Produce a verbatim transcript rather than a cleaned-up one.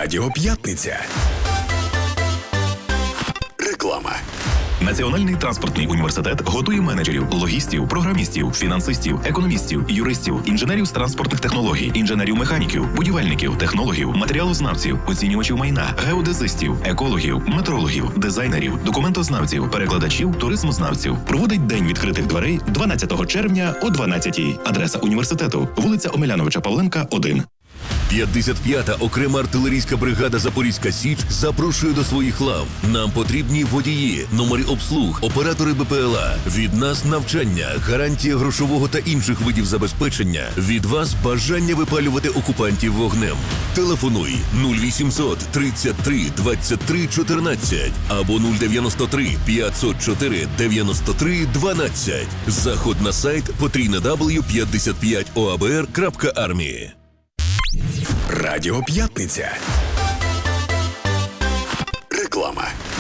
Радіо П'ятниця. Реклама. Національний транспортний університет готує менеджерів, логістів, програмістів, фінансистів, економістів, юристів, інженерів з транспортних технологій, інженерів-механіків, будівельників, технологів, матеріалознавців, оцінювачів майна, геодезистів, екологів, метрологів, дизайнерів, документознавців, перекладачів, туризмознавців. Проводить День відкритих дверей дванадцятого червня о дванадцятій. Адреса університету: вулиця Омеляновича Павленка, один. п'ятдесят п'ята окрема артилерійська бригада Запорізька Січ запрошує до своїх лав. Нам потрібні водії, номери обслуг, оператори БПЛА. Від нас навчання, гарантія грошового та інших видів забезпечення. Від вас бажання випалювати окупантів вогнем. Телефонуй нуль вісімсот тридцять три двадцять три чотирнадцять або нуль дев'яносто три п'ятсот чотири дев'яносто три дванадцять. Заход на сайт потрійне дабл ю п'ятдесят п'ять о а б р крапка армії. Радіо П'ятниця. Реклама.